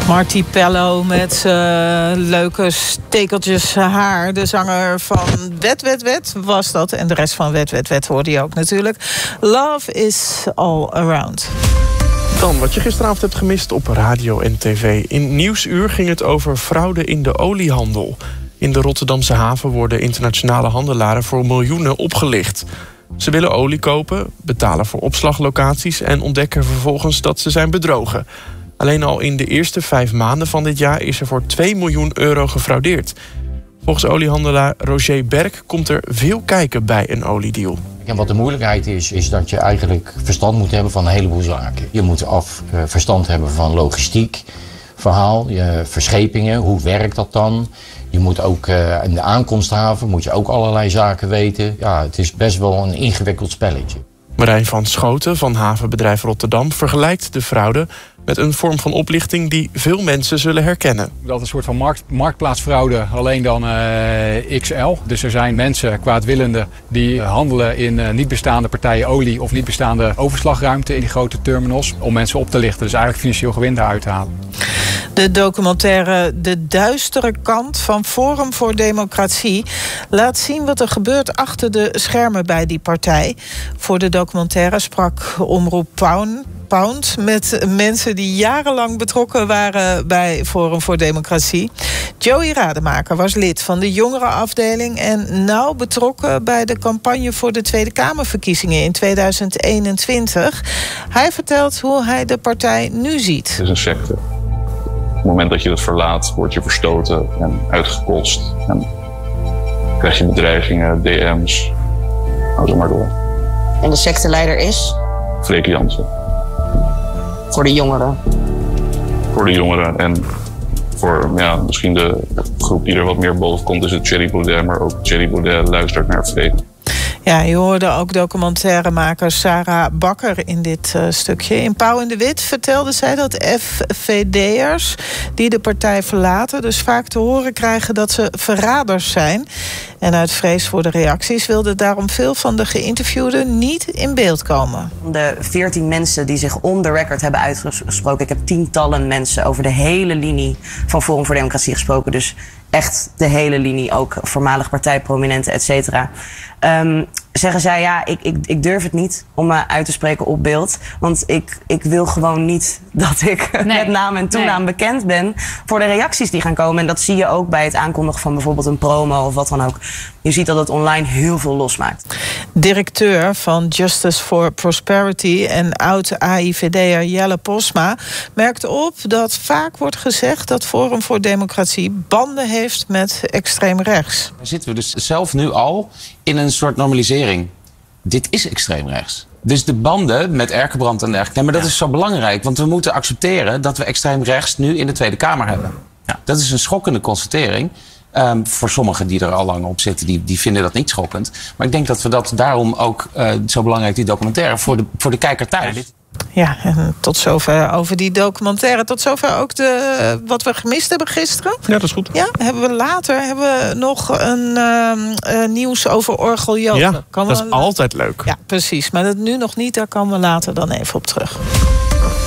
Marty Pello met leuke stekeltjes haar. De zanger van Wet, Wet, Wet was dat. En de rest van Wet, Wet, Wet hoorde je ook natuurlijk. Love is all around. Dan wat je gisteravond hebt gemist op radio en tv. In Nieuwsuur ging het over fraude in de oliehandel. In de Rotterdamse haven worden internationale handelaren voor miljoenen opgelicht. Ze willen olie kopen, betalen voor opslaglocaties en ontdekken vervolgens dat ze zijn bedrogen. Alleen al in de eerste 5 maanden van dit jaar is er voor 2 miljoen euro gefraudeerd. Volgens oliehandelaar Roger Berg komt er veel kijken bij een oliedeal. En wat de moeilijkheid is dat je eigenlijk verstand moet hebben van een heleboel zaken. Je moet verstand hebben van logistiek, verhaal, verschepingen, hoe werkt dat dan? Je moet ook in de aankomsthaven moet je ook allerlei zaken weten. Ja, het is best wel een ingewikkeld spelletje. Marijn van Schoten van havenbedrijf Rotterdam vergelijkt de fraude met een vorm van oplichting die veel mensen zullen herkennen. Dat is een soort van marktplaatsfraude, alleen dan XL. Dus er zijn mensen, kwaadwillenden, die handelen in niet bestaande partijen olie of niet bestaande overslagruimte in die grote terminals om mensen op te lichten. Dus eigenlijk financieel gewin daaruit te halen. De documentaire De Duistere Kant van Forum voor Democratie laat zien wat er gebeurt achter de schermen bij die partij. Voor de documentaire sprak Omroep Pound met mensen die jarenlang betrokken waren bij Forum voor Democratie. Joey Rademaker was lid van de jongerenafdeling en nauw betrokken bij de campagne voor de Tweede Kamerverkiezingen in 2021. Hij vertelt hoe hij de partij nu ziet. Het is een secte. Op het moment dat je dat verlaat, word je verstoten en uitgekost. En krijg je bedreigingen, DM's. Hou zo maar door. En de secteleider is? Freek Jansen. Voor de jongeren. Voor de jongeren en voor misschien de groep die er wat meer boven komt is het Thierry Baudet. Maar ook Thierry Baudet luistert naar Freek. Ja, je hoorde ook documentairemaker Sarah Bakker in dit stukje. In Pauw in de Wit vertelde zij dat FVD'ers die de partij verlaten dus vaak te horen krijgen dat ze verraders zijn. En uit vrees voor de reacties wilden daarom veel van de geïnterviewden niet in beeld komen. De 14 mensen die zich on the record hebben uitgesproken. Ik heb tientallen mensen over de hele linie van Forum voor Democratie gesproken. Dus echt de hele linie, ook voormalig partijprominenten, et cetera. Zeggen zij, ja, ik durf het niet om me uit te spreken op beeld. Want ik wil gewoon niet dat ik met naam en toenaam bekend ben voor de reacties die gaan komen. En dat zie je ook bij het aankondigen van bijvoorbeeld een promo of wat dan ook. Je ziet dat het online heel veel losmaakt. Directeur van Justice for Prosperity en oud-AIVD'er Jelle Posma merkt op dat vaak wordt gezegd dat Forum voor Democratie banden heeft met extreem rechts. Daar zitten we dus zelf nu al in een soort normalisering. Dit is extreem rechts. Dus de banden met Erkenbrand en dergelijke. Nee, maar dat is zo belangrijk. Want we moeten accepteren dat we extreem rechts nu in de Tweede Kamer hebben. Ja. Dat is een schokkende constatering. Voor sommigen die er al lang op zitten, die vinden dat niet schokkend. Maar ik denk dat we dat daarom ook zo belangrijk, die documentaire, voor de kijker thuis. Ja, en tot zover over die documentaire. Tot zover ook wat we gemist hebben gisteren. Ja, dat is goed. Ja, later hebben we nog een nieuws over Orgel Jopen. Ja, dat is altijd leuk. Ja, precies. Maar dat nu nog niet, daar komen we later dan even op terug.